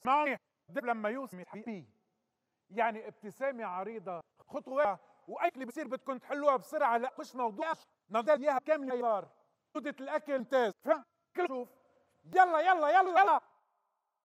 اسمعوني لما يوسف حبيبي، يعني ابتسامة عريضة خطوة واكل بصير بدكم تحلوها بسرعة. لا مش موضوع نضل اياها كاملة يار. جودة الاكل ممتاز. كل شوف يلا يلا يلا يلا